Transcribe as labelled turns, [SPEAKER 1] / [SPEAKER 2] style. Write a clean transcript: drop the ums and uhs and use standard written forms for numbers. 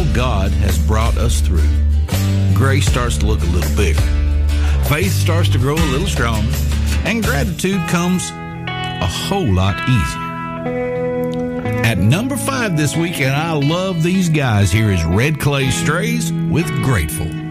[SPEAKER 1] God has brought us through. Grace starts to look a little bigger. Faith starts to grow a little stronger. And gratitude comes a whole lot easier. At number 5 this week, and I love these guys, here is Red Clay Strays with Grateful.